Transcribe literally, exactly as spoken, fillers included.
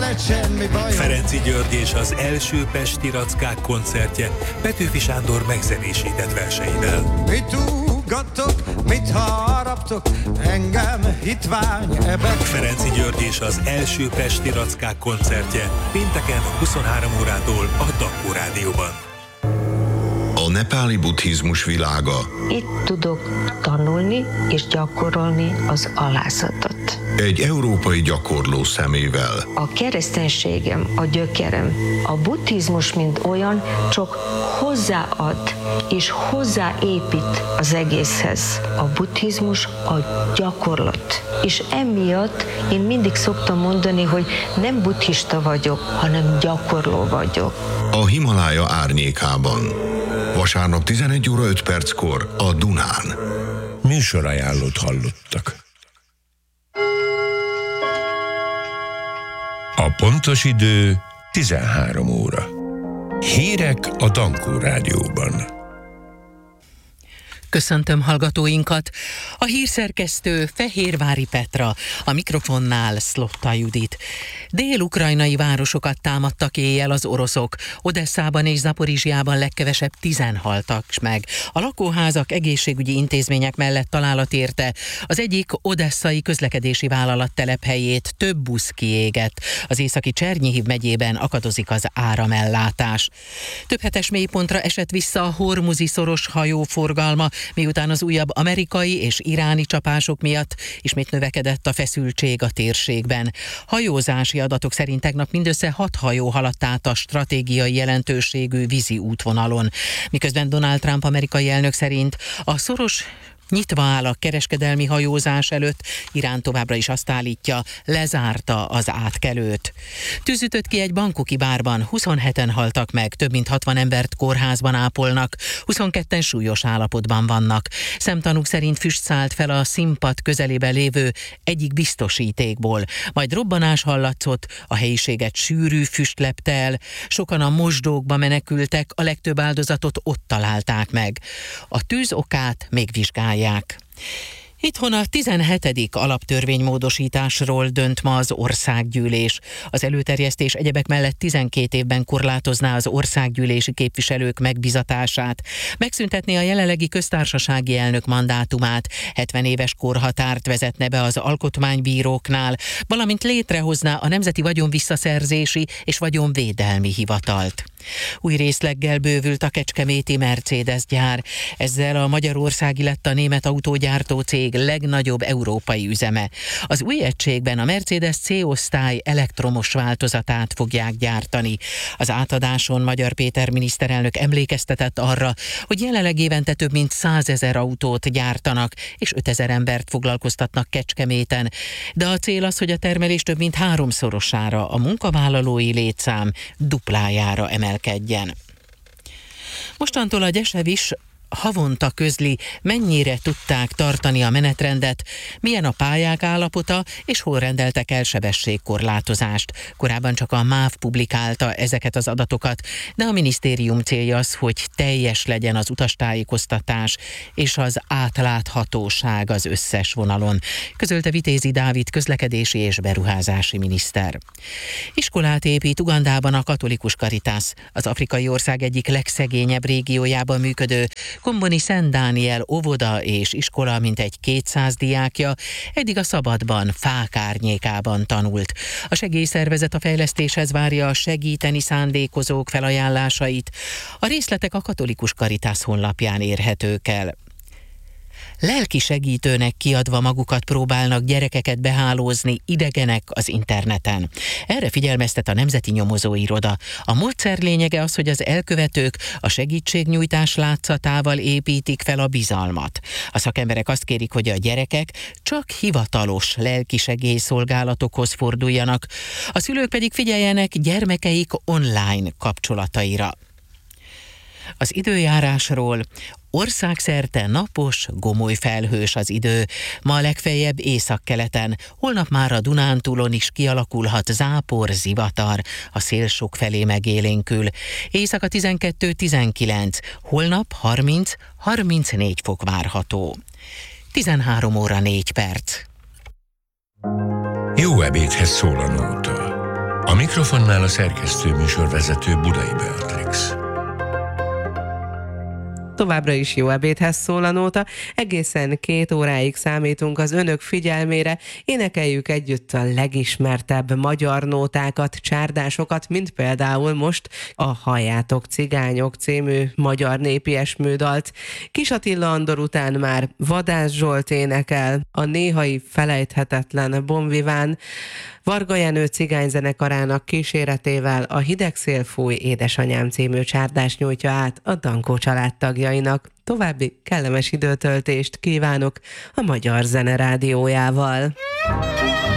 lett semmi baj. Ferenczy György és az első Pesti Rackák koncertje Petőfi Sándor megzenésített verseivel. Mit úgattok, mit haraptok, engem hitvány ebek. Ferenczy György és az első Pesti Rackák koncertje pénteken huszonhárom órától a Dakkó Rádióban. A nepáli buddhizmus világa. Itt tudok tanulni és gyakorolni az alázatot. Egy európai gyakorló szemével. A kereszténységem, a gyökerem. A buddhizmus, mint olyan, csak hozzáad és hozzáépít az egészhez. A buddhizmus a gyakorlat. És emiatt én mindig szoktam mondani, hogy nem buddhista vagyok, hanem gyakorló vagyok. A Himalája árnyékában. Vasárnap tizenegy óra öt perckor a Dunán. Műsorajánlót hallottak. A pontos idő tizenhárom óra. Hírek a Dakkó Rádióban. Köszöntöm hallgatóinkat! A hírszerkesztő Fehérvári Petra, a mikrofonnál Szlotta Judit. Dél-ukrajnai városokat támadtak éjjel az oroszok. Odesszában és Zaporizsjában legkevesebb tizen haltak meg. A lakóházak, egészségügyi intézmények mellett találat érte. Az egyik odesszai közlekedési vállalat telephelyét több busz kiégett. Az északi Csernyhiv megyében akadozik az áramellátás. Több hetes mélypontra esett vissza a hormuzi szoros hajóforgalma, miután az újabb amerikai és iráni csapások miatt ismét növekedett a feszültség a térségben. Hajózási adatok szerint tegnap mindössze hat hajó haladt át a stratégiai jelentőségű vízi útvonalon. Miközben Donald Trump amerikai elnök szerint a szoros nyitva áll a kereskedelmi hajózás előtt, Irán továbbra is azt állítja, lezárta az átkelőt. Tűz ütött ki egy bangkoki bárban, huszonheten haltak meg, több mint hatvan embert kórházban ápolnak, huszonketten súlyos állapotban vannak. Szemtanúk szerint füst szállt fel a színpad közelében lévő egyik biztosítékból, majd robbanás hallatszott, a helyiséget sűrű füst lepte el, sokan a mosdókba menekültek, a legtöbb áldozatot ott találták meg. A tűz okát még vizsgálják. Itthon a tizenhetedik alaptörvénymódosításról dönt ma az országgyűlés. Az előterjesztés egyebek mellett tizenkét évben korlátozná az országgyűlési képviselők megbizatását, megszüntetné a jelenlegi köztársasági elnök mandátumát, hetven éves korhatárt vezetne be az alkotmánybíróknál, valamint létrehozná a Nemzeti Vagyonvisszaszerzési és Vagyonvédelmi Hivatalt. Új részleggel bővült a kecskeméti Mercedes gyár. Ezzel a magyarországi lett a német autógyártó cég legnagyobb európai üzeme. Az új egységben a Mercedes C-osztály elektromos változatát fogják gyártani. Az átadáson Magyar Péter miniszterelnök emlékeztetett arra, hogy jelenleg évente több mint százezer autót gyártanak, és ötezer embert foglalkoztatnak Kecskeméten. De a cél az, hogy a termelés több mint háromszorosára, a munkavállalói létszám duplájára emelkedjen. Mostantól a Gyesev is havonta közli, mennyire tudták tartani a menetrendet, milyen a pályák állapota, és hol rendeltek el sebességkorlátozást. Korábban csak a MÁV publikálta ezeket az adatokat, de a minisztérium célja az, hogy teljes legyen az utastájékoztatás és az átláthatóság az összes vonalon, közölte Vitézi Dávid közlekedési és beruházási miniszter. Iskolát épít Ugandában a katolikus Caritas, az afrikai ország egyik legszegényebb régiójában működő Komboni Szent Dániel óvoda és iskola mintegy kétszáz diákja eddig a szabadban, fák árnyékában tanult. A segélyszervezet a fejlesztéshez várja a segíteni szándékozók felajánlásait. A részletek a katolikus Caritas honlapján érhetők el. Lelki segítőnek kiadva magukat próbálnak gyerekeket behálózni idegenek az interneten. Erre figyelmeztet a Nemzeti Nyomozóiroda. A módszer lényege az, hogy az elkövetők a segítségnyújtás látszatával építik fel a bizalmat. A szakemberek azt kérik, hogy a gyerekek csak hivatalos lelki segélyszolgálatokhoz forduljanak, a szülők pedig figyeljenek gyermekeik online kapcsolataira. Az időjárásról: országszerte napos, gomoly felhős az idő, ma legfeljebb északkeleten, holnap már a Dunántúlon is kialakulhat zápor, zivatar, a szél sokfelé megélénkül. Éjszaka tizenkettő tizenkilenc, holnap harminc-harmincnégy fok várható. tizenhárom óra négy perc. Jó ebédhez szól a nóta. A mikrofonnál a szerkesztő műsorvezető Budai Beatrix. Továbbra is jó ebédhez szól a nóta, egészen két óráig számítunk az önök figyelmére, énekeljük együtt a legismertebb magyar nótákat, csárdásokat, mint például most a Halljátok Cigányok című magyar népi esmődalt. Kis Attila Andor után már Vadász Zsolt énekel, a néhai felejthetetlen Bon Vivant, Varga Jenő cigányzenekarának kíséretével a Hideg szél fúj, édesanyám című csárdást nyújtja át a Dankó család tagjainak. További kellemes időtöltést kívánok a Magyar Zene Rádiójával.